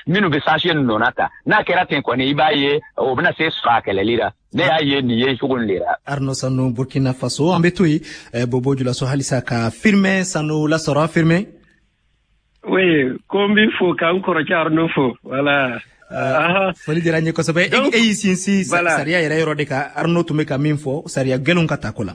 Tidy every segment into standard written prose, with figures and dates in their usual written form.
minu be sashen nonata na kera ten ko ne ibaye o bna se swa kele lira ne aye ni ye shugun lira Arno Sanu Burkina Faso ambetui Bobo Jula so halisa ka firme Sanu la sora firme. Oui, kombi fo ka encore Arno fo voilà. Foli dira nye ko sabe e sinsi saria yera yoro de ka Arno tume ka minfo saria gelon kata kola.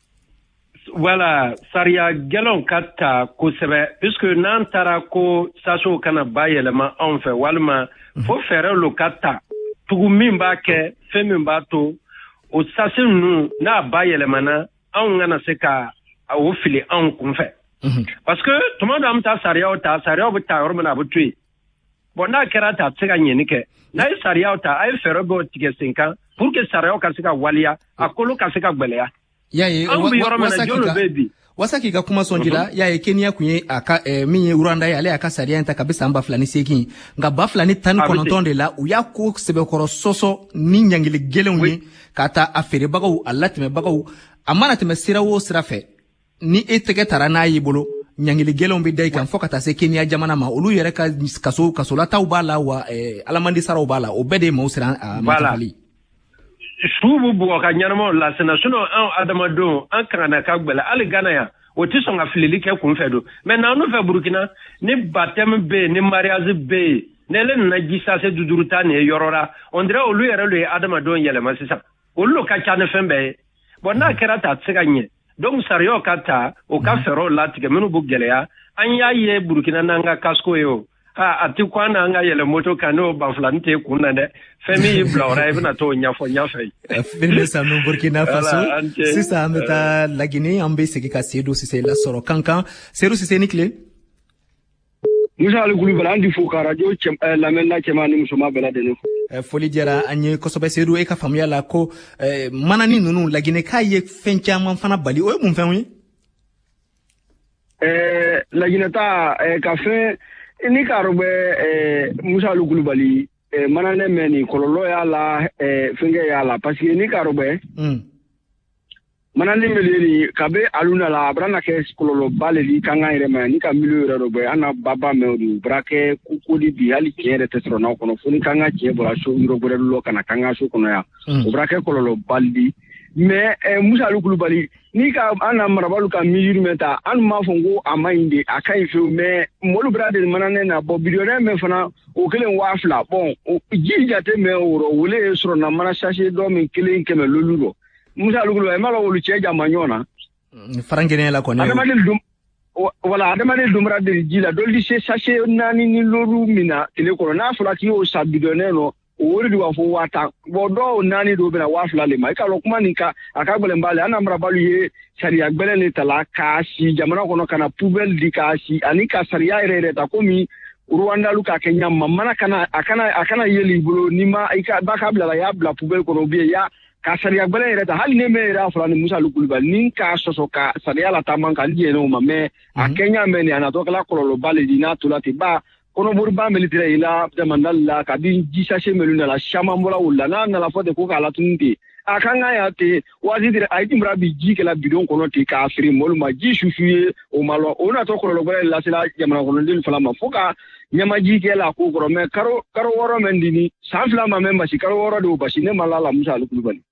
Voilà, saria gelon kata ko sabe puisque nan tara ko saso kana bayelema en fait walma faut faire le kata tugu min ba ke fe min ba to o sasin nu na bayelema na an ngana se ka o fili an kun fe parce que tout le monde am ta saria bu ta hormona bu tui bon na kera ta tsega nyeni ke na saria ta ay fere bo tige 5 ans pour que saria ka se ka walia akolo ka se ka gbeleya yaye wasaki ka kuma sonjila yaye Kenya kunye aka minye Rwanda yale aka saria enta kabisa amba fulani seki nga ba fulani tani konontonde la uya ko sebe koro soso ni nyangile gele unye kata afere bagaw alati me bagaw amana te mesira wo sirafe ni eteke tarana yibolo nyangile gele umbi dai kan fokata se Kenya jamana ma olu yere ka kaso la taubala wa alamandi sara ubala obede mo sira matali Shubu buwaka nyaramo la senasuno an adamado an kana kagbela ale gana ya oti songa filili ke kunfedo mais na no fe Burkina ni baptême be ni mariage be ne le na gisa se duduruta ne yorora on dirait olu yere le adamado yele masisa olu ka chane fembe bona kerata tsiganye donc sario kata o ka fero latike menu bugeleya an yaye Burkina nanga kasko yo ati kwana nga yele moto kano baflante kuna de femi blora ibna to nyafo nyafai Firme Sanu Burkina Faso sisa ameta la Guinée ambe sekika sedo sise la soro kankan seru sise nikle Musa Alugulu balandi fo ka radio la menna chemani musoma bela de foli jara anye kosobe sedu e ka famia la ko manani nunu la Guinée ka ye fencha man fana bali o mun fenwi la Guinée ta ka fe ni karobe Musa Alugulu bali manane meni kololo ya la fenge ya la parce que ni karobe manane meli kabe aluna la brana ke kololo bale li kanga irema ni ka milieu robe ana baba meudi brake kukudi bi ali kere tetro na kono funi kanga che bora so iro bore lo kana kanga so kono ya brake kololo baldi mais Musa Alugulu bali ni ka ana marabalu ka milieu meta an ma fongo amainde akai fe mais molu brade manane na bo bidore me fana o kelen wafla bon jijate me oro wole soro na mana sachet do min kelen keme loludo Musa Alugulu e mala wolu cheja manyona farangene la ko ne wala adamane dumra de jila doldi se sachet nani ni lolu mina tele ko na fula ki o sabidone no wori wa fo wata bodo nani do bena wafla le mai ka lo kuma ninka akagbele mbale ana mrabalu ye sharia gbele le tala kasi jamana kono kana poubelle di kasi anika sharia ire ta komi Rwanda luka Kenya mamana kana akana yeli bulo nima ika bakabla la ya bla poubelle kono bi ya ka sharia gbele ire ta hal ne me ra fulani Musa Alugulu ba ninka soso ka sharia la tamanka ndiye no mame akenya meni anatoka la kololo bale dina tulati ba kono burba militaire ila jamandalla kabin jisashe meluna la shamambola ulla na la fote ko kala tunti akanga ya te wazidire aitimra bi jike la bidon kono te ka afri moluma jishufuye o malo ona to kololo bale la sila jamana kono dil falama foka nyama jike la ko goro me karo woro mendini sanfla ma memba si karo woro do basine malala Musa Alugulu bali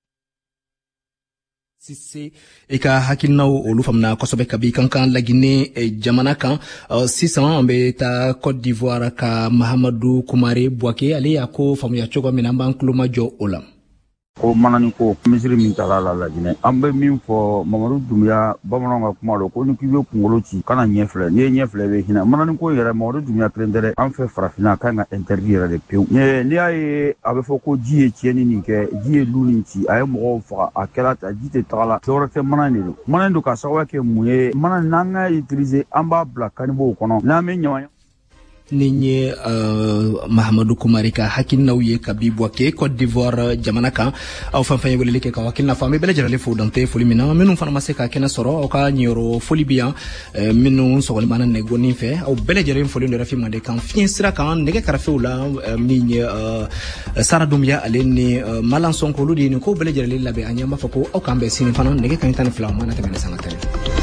sisi eka hakilnaw olu famna kosobe kabi kankan la Guinée jamana kan sisan ambe ta Côte d'Ivoire ka Mahamadou Koumare Bouaké ale yako famu ya chogo minamba nkluma jo olam ko manani ko misiri min tala la Guinée ambe min fo Mamadou Doumbouya bamananga kuma lo ko ni kibe kungolo ci kana nyefle ni nyefle be hina manani ko yere Mamadou Doumbouya krendere an fe farafina kanga interdire de peu ni ay abe fo ko jiye tieni ni ke jiye luni ci ay mo fa akela ta jite tala torate manani do ka sawa ke muye manani nanga utiliser amba bla kanibo kono na me nyawanya ninye Mahamadou Koumare ka hakilnaw ye kabi Bouaké Côte d'Ivoire jamana kan aw fanfanye wele ke ka wakilna fami bele jarale fo dante foli mina minu fana maseka kena soro o ka nyoro foli biya minu sogol mana nego ni fe aw bele jarale foli ndo rafi mande kan fin sira kan nege karafe wala ninye Sara Doumbouya aleni malan sonko ludi ni ko bele jarale labe anyama fako aw kambe sini fana nege kan tan fla mana tamene sangatale